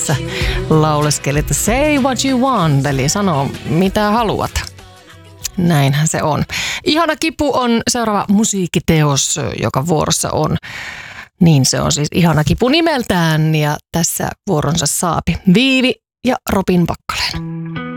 tässä lauleskeli, että say what you want, eli sano mitä haluat. Näinhän se on. Ihana kipu on seuraava musiikkiteos, joka vuorossa on. Niin se on siis Ihana kipu nimeltään ja tässä vuoronsa saapi Viivi ja Robin Pakkalen.